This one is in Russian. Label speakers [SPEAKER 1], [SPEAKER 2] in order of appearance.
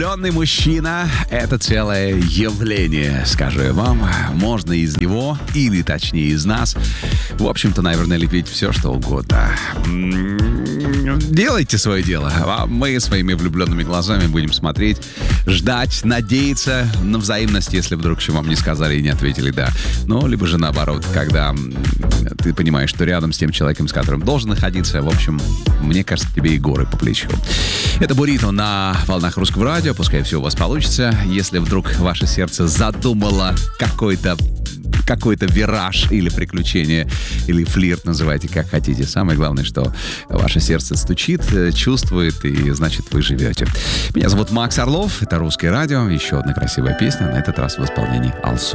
[SPEAKER 1] Влюбленный мужчина — это целое явление, скажу я вам. Можно из него, или точнее из нас, в общем-то, наверное, лепить все, что угодно. Делайте свое дело, а мы своими влюбленными глазами будем смотреть, ждать, надеяться на взаимность, если вдруг еще вам не сказали и не ответили «да». Ну, либо же наоборот, когда ты понимаешь, что рядом с тем человеком, с которым должен находиться, в общем, мне кажется, тебе и горы по плечу. Это Бурито на волнах Русского радио. Пускай все у вас получится. Если вдруг ваше сердце задумало какой-то вираж или приключение, или флирт, называйте как хотите. Самое главное, что ваше сердце стучит, чувствует, и значит, вы живете. Меня зовут Макс Орлов, это Русское радио. Еще одна красивая песня, на этот раз в исполнении Алсу.